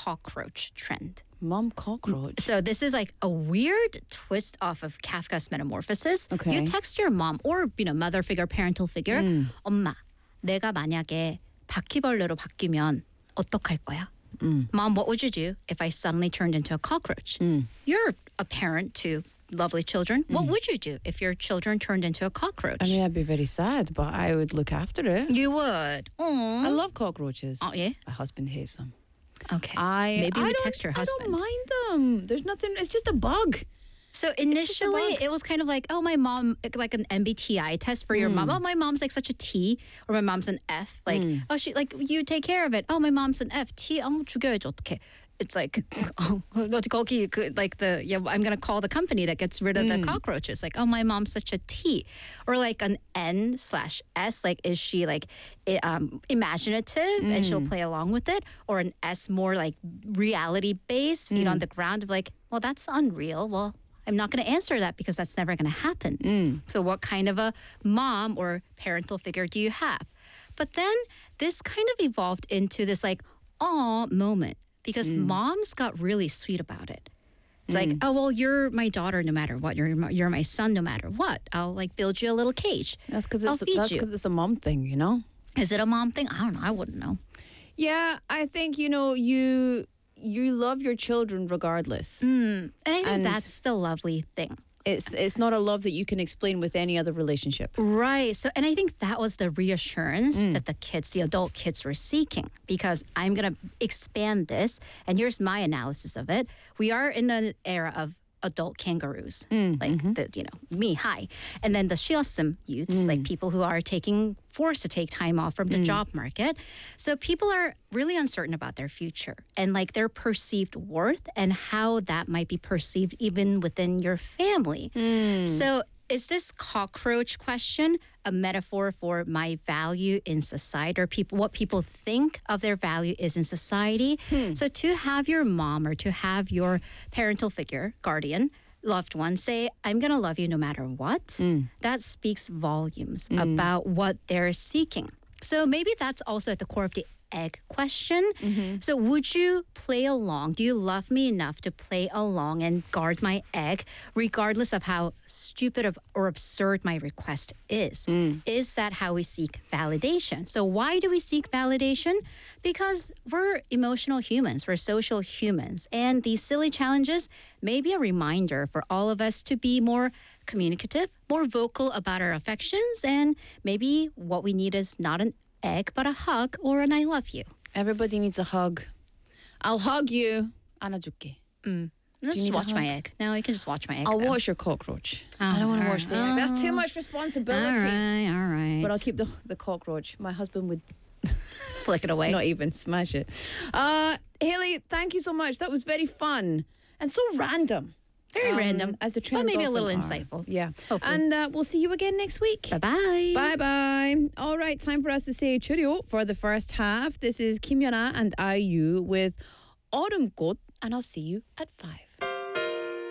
cockroach trend. Mom cockroach. So this is like a weird twist off of Kafka's Metamorphosis. Okay. You text your mom or mother figure, parental figure. 엄마, 내가 만약에 바퀴벌레로 바뀌면 어떡할 거야? Mom, what would you do if I suddenly turned into a cockroach? You're a parent to lovely children. What would you do if your children turned into a cockroach? I mean, I'd be very sad, but I would look after it. You would. Aww. I love cockroaches. Oh, yeah? My husband hates them. Okay. I Maybe you don't- text your husband. I don't mind them. There's nothing. It's just a bug. So initially, bug. it was kind of like, oh, my mom, like an MBTI test for your mom. Oh, my mom's like such a T, or my mom's an F. Like, oh, she like you take care of it. Oh, my mom's an F. T, 죽여야지 어떡해. It's like, oh, 거기 like I'm gonna call the company that gets rid of the cockroaches. Like, oh, my mom's such a T, or like an N/S. Like, is she like imaginative and she'll play along with it, or an S more like reality based, feet on the ground of like, well, that's unreal. Well, I'm not going to answer that because that's never going to happen. So what kind of a mom or parental figure do you have? But then this kind of evolved into this like, aw moment because moms got really sweet about it. It's like, oh, well, you're my daughter no matter what. You're my son no matter what. I'll like build you a little cage. That's because I'll feed you. it's a mom thing, you know? Is it a mom thing? I don't know. I wouldn't know. Yeah, I think, you love your children regardless. And I think And- that's the lovely thing. It's not a love that you can explain with any other relationship. Right. So, and I think that was the reassurance that the adult kids were seeking because I'm going to expand this. And here's my analysis of it. We are in an era of adult kangaroos, like me, hi. And then the shiosum youths, like people who are forced to take time off from the job market. So people are really uncertain about their future and like their perceived worth and how that might be perceived even within your family. So is this cockroach question a metaphor for my value in society or what people think of their value is in society? So to have your mom or to have your parental figure, guardian, loved one say, I'm going to love you no matter what, that speaks volumes about what they're seeking. So maybe that's also at the core of the egg question. So would you play along? Do you love me enough to play along and guard my egg regardless of how stupid or absurd my request is? Is that how we seek validation? So why do we seek validation? Because we're emotional humans, we're social humans, and these silly challenges may be a reminder for all of us to be more communicative, more vocal about our affections, and maybe what we need is not an egg, but a hug or an I love you. Everybody needs a hug. I'll hug you. 안아줄게. Let's need just a watch my hug? egg. No, you can just watch my egg. I'll though. wash your cockroach. I don't want to wash the egg. That's too much responsibility. All right. But I'll keep the cockroach. My husband would flick it away. not even smash it. Haley, thank you so much. That was very fun and so random. Very random. As the but trends maybe a often little are. insightful. Yeah. Hopefully. And we'll see you again next week. Bye-bye. Bye-bye. All right, time for us to say cheerio for the first half. This is Kim Yona and IU with Autumn 꽃, and I'll see you at 5.